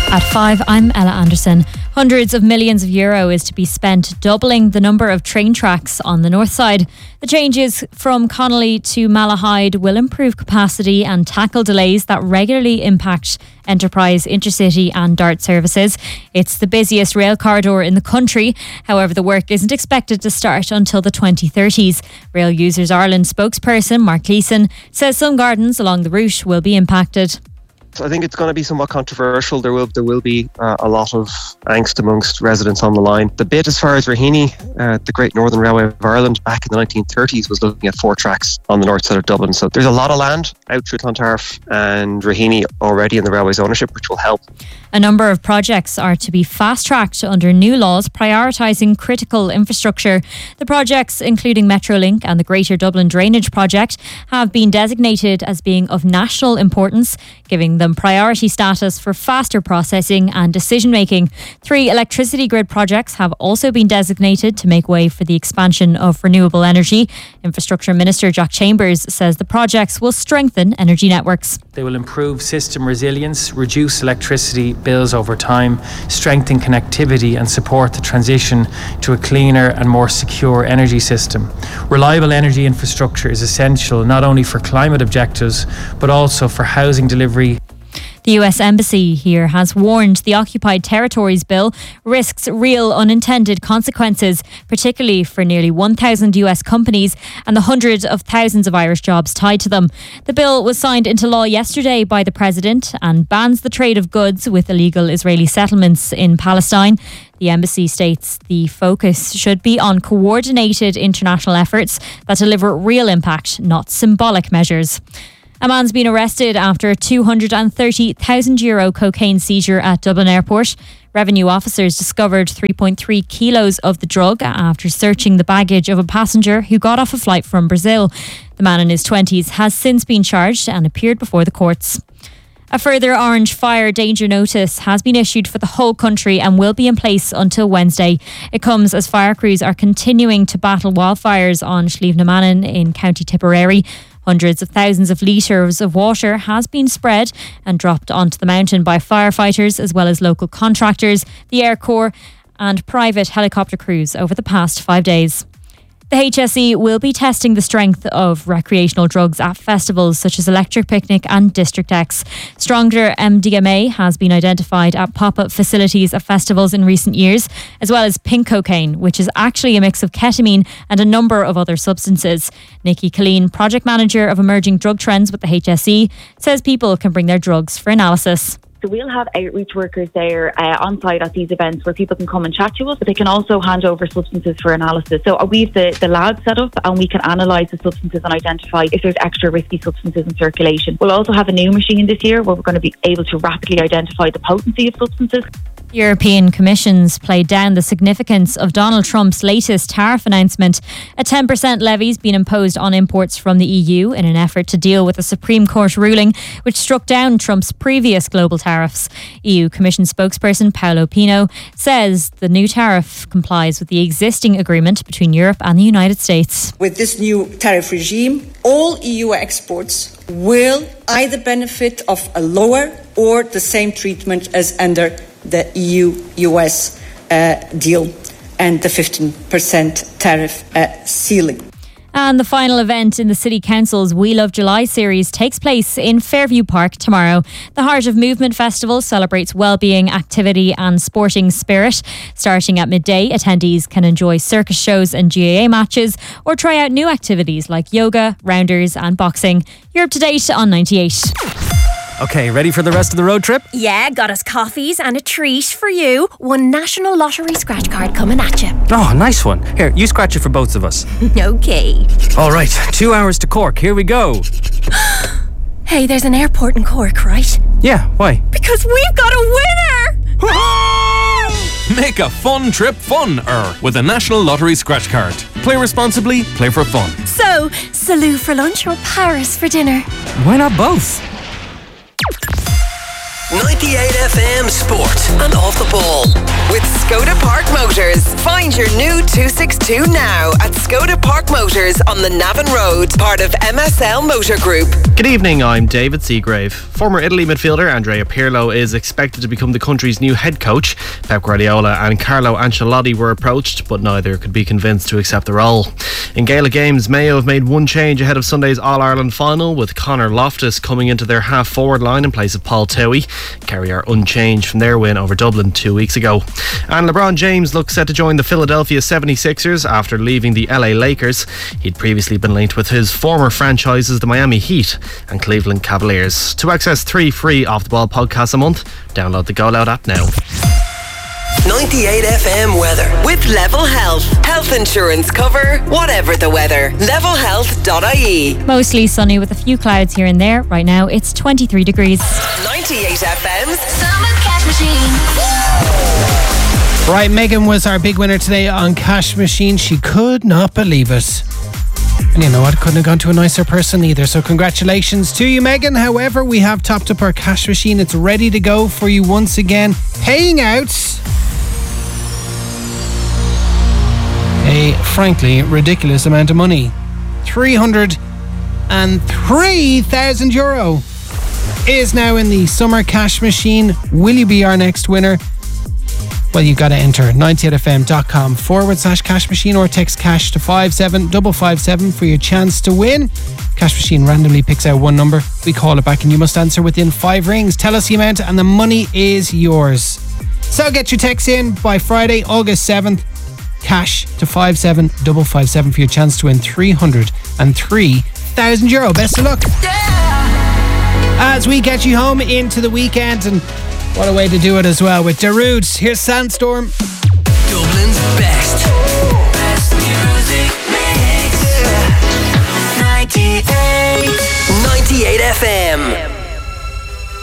At 5, I'm Ella Anderson. Hundreds of millions of euro is to be spent doubling the number of train tracks on the north side. The changes from Connolly to Malahide will improve capacity and tackle delays that regularly impact Enterprise, Intercity and DART services. It's the busiest rail corridor in the country. However, the work isn't expected to start until the 2030s. Rail Users Ireland spokesperson Mark Leeson says some gardens along the route will be impacted. I think it's going to be somewhat controversial. There will be a lot of angst amongst residents on the line. The bit as far as Raheny, the Great Northern Railway of Ireland, back in the 1930s was looking at 4 tracks on the north side of Dublin. So there's a lot of land out through Clontarf and Raheny already in the railway's ownership, which will help. A number of projects are to be fast-tracked under new laws prioritising critical infrastructure. The projects, including Metrolink and the Greater Dublin Drainage Project, have been designated as being of national importance, giving them priority status for faster processing and decision-making. 3 electricity grid projects have also been designated to make way for the expansion of renewable energy. Infrastructure Minister Jack Chambers says the projects will strengthen energy networks. They will improve system resilience, reduce electricity bills over time, strengthen connectivity and support the transition to a cleaner and more secure energy system. Reliable energy infrastructure is essential not only for climate objectives but also for housing delivery. The US Embassy here has warned the Occupied Territories Bill risks real unintended consequences, particularly for nearly 1,000 US companies and the hundreds of thousands of Irish jobs tied to them. The bill was signed into law yesterday by the President and bans the trade of goods with illegal Israeli settlements in Palestine. The embassy states the focus should be on coordinated international efforts that deliver real impact, not symbolic measures. A man's been arrested after a €230,000 cocaine seizure at Dublin Airport. Revenue officers discovered 3.3 kilos of the drug after searching the baggage of a passenger who got off a flight from Brazil. The man in his 20s has since been charged and appeared before the courts. A further orange fire danger notice has been issued for the whole country and will be in place until Wednesday. It comes as fire crews are continuing to battle wildfires on Slievna in County Tipperary. Hundreds of thousands of litres of water has been spread and dropped onto the mountain by firefighters as well as local contractors, the Air Corps and private helicopter crews over the past 5 days. The HSE will be testing the strength of recreational drugs at festivals such as Electric Picnic and District X. Stronger MDMA has been identified at pop-up facilities at festivals in recent years, as well as pink cocaine, which is actually a mix of ketamine and a number of other substances. Nikki Killeen, Project Manager of Emerging Drug Trends with the HSE, says people can bring their drugs for analysis. So we'll have outreach workers there on site at these events where people can come and chat to us, but they can also hand over substances for analysis. So we've the lab set up and we can analyse the substances and identify if there's extra risky substances in circulation. We'll also have a new machine this year where we're going to be able to rapidly identify the potency of substances. European Commission's played down the significance of Donald Trump's latest tariff announcement. A 10% levy's been imposed on imports from the EU in an effort to deal with a Supreme Court ruling which struck down Trump's previous global tariffs. EU Commission spokesperson Paolo Pino says the new tariff complies with the existing agreement between Europe and the United States. With this new tariff regime, all EU exports will either benefit of a lower or the same treatment as under the EU-US deal and the 15% tariff ceiling. And the final event in the City Council's We Love July series takes place in Fairview Park tomorrow. The Heart of Movement Festival celebrates well-being, activity and sporting spirit. Starting at midday, attendees can enjoy circus shows and GAA matches or try out new activities like yoga, rounders and boxing. You're up to date on 98. Okay, ready for the rest of the road trip? Yeah, got us coffees and a treat for you. One National Lottery scratch card coming at you. Oh, nice one. Here, you scratch it for both of us. Okay. All right, 2 hours to Cork. Here we go. Hey, there's an airport in Cork, right? Yeah, why? Because we've got a winner! Make a fun trip fun-er with a National Lottery scratch card. Play responsibly, play for fun. So, Salou for lunch or Paris for dinner? Why not both? 98 98 FM Sport and Off the Ball. With Skoda Park Motors. Find your new 262 now at Skoda Park Motors on the Navan Road, part of MSL Motor Group. Good evening, I'm David Seagrave. Former Italy midfielder Andrea Pirlo is expected to become the country's new head coach. Pep Guardiola and Carlo Ancelotti were approached, but neither could be convinced to accept the role. In Gaelic games, Mayo have made one change ahead of Sunday's All-Ireland final, with Conor Loftus coming into their half-forward line in place of Paul Towie. Kerry are unchanged from their win over Dublin 2 weeks ago. And LeBron James looks set to join the Philadelphia 76ers after leaving the LA Lakers. He'd previously been linked with his former franchises, the Miami Heat and Cleveland Cavaliers. To access 3 free Off the Ball podcasts a month, download the Go Loud app now. 98 FM weather with Level Health. Health insurance cover, whatever the weather. Levelhealth.ie. Mostly sunny with a few clouds here and there. Right now it's 23 degrees. 98 FM's Summer Cash Machine. Right, Megan was our big winner today on Cash Machine. She could not believe it. And you know what? Couldn't have gone to a nicer person either. So congratulations to you, Megan. However, we have topped up our cash machine. It's ready to go for you once again. Paying out a frankly ridiculous amount of money. €303,000 is now in the summer cash machine. Will you be our next winner? Well, you got to enter 98fm.com/cash machine or text cash to 57557 for your chance to win. Cash machine randomly picks out one number. We call it back and you must answer within 5 rings. Tell us the amount and the money is yours. So get your texts in by Friday, August 7th. Cash to 57557 for your chance to win €303,000. Best of luck. As we get you home into the weekend, and what a way to do it as well with Darude. Here's Sandstorm. Dublin's best music mix. 98 FM.